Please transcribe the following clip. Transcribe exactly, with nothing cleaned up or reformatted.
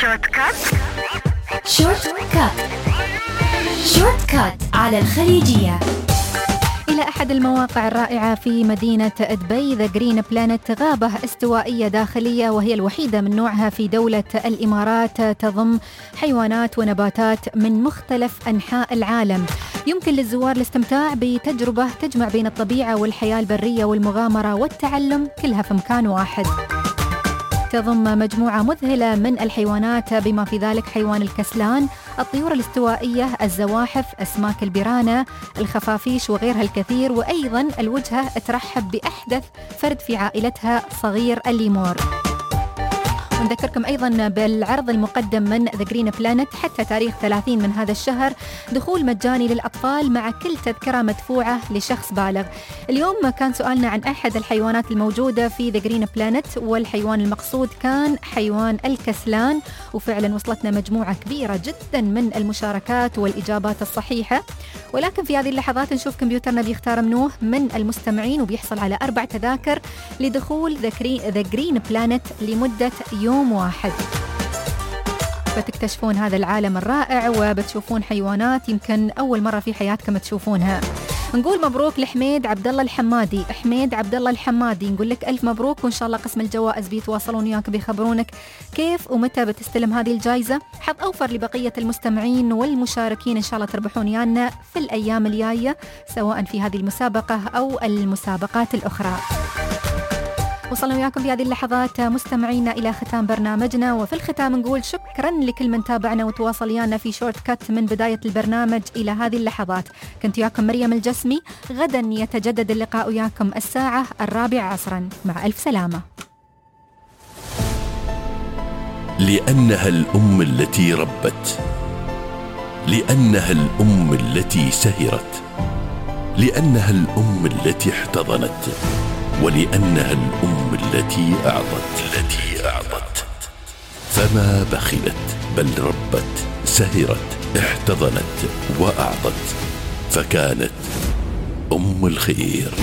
شورت كات. شورت كات شورت كات على الخليجية. إلى أحد المواقع الرائعة في مدينة دبي، ذا جرين بلانت، غابة استوائية داخلية وهي الوحيدة من نوعها في دولة الإمارات، تضم حيوانات ونباتات من مختلف أنحاء العالم. يمكن للزوار الاستمتاع بتجربة تجمع بين الطبيعة والحياة البرية والمغامرة والتعلم كلها في مكان واحد. تضم مجموعة مذهلة من الحيوانات بما في ذلك حيوان الكسلان، الطيور الاستوائية، الزواحف، أسماك البرانة، الخفافيش وغيرها الكثير. وأيضا الوجهة ترحب بأحدث فرد في عائلتها صغير الليمور. ونذكركم أيضا بالعرض المقدم من ذا جرين بلانت حتى تاريخ ثلاثين من هذا الشهر، دخول مجاني للأطفال مع كل تذكرة مدفوعة لشخص بالغ. اليوم كان سؤالنا عن أحد الحيوانات الموجودة في ذا جرين بلانت، والحيوان المقصود كان حيوان الكسلان، وفعلا وصلتنا مجموعة كبيرة جدا من المشاركات والإجابات الصحيحة. ولكن في هذه اللحظات نشوف كمبيوترنا بيختار منوه من المستمعين وبيحصل على أربع تذاكر لدخول ذا جرين بلانت لمدة يوم واحد. بتكتشفون هذا العالم الرائع وبتشوفون حيوانات يمكن أول مرة في حياتكم تشوفونها. نقول مبروك لحميد عبد الله الحمادي. حميد عبد الله الحمادي نقول لك ألف مبروك، وإن شاء الله قسم الجوائز بيتواصلون وياك بيخبرونك كيف ومتى بتستلم هذه الجائزة. حظ أوفر لبقية المستمعين والمشاركين، إن شاء الله تربحون يانا في الأيام الجاية سواء في هذه المسابقة أو المسابقات الأخرى. وصلنا وياكم في هذه اللحظات مستمعينا إلى ختام برنامجنا، وفي الختام نقول شكرا لكل من تابعنا وتواصل ويانا في شورت كات من بداية البرنامج إلى هذه اللحظات. كنت وياكم مريم الجسمي، غدا يتجدد اللقاء وياكم الساعة الرابعة عصرا. مع ألف سلامة. لأنها الأم التي ربت، لأنها الأم التي سهرت، لأنها الأم التي احتضنت، ولأنها الأم التي أعطت التي أعطت فما بخلت بل ربت، سهرت، احتضنت وأعطت، فكانت أم الخير.